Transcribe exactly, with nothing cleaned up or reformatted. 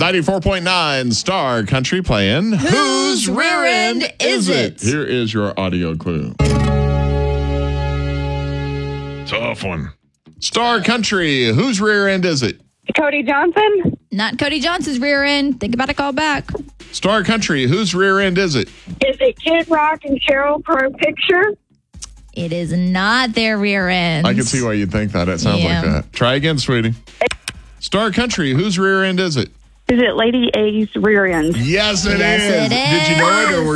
ninety-four point nine Star Country playing Whose Rear End Is It? Here is your audio clue. Tough one. Star Country, whose rear end is it? Cody Johnson? Not Cody Johnson's rear end. Think about a call back. Star Country, whose rear end is it? Is it Kid Rock and Cheryl Crow Picture? It is not their rear end. I can see why you'd think that. It sounds Yeah. like that. Try again, sweetie. Star Country, whose rear end is it? Is it Lady A's rear end? Yes, it Yes, is. it Did you know it or is. were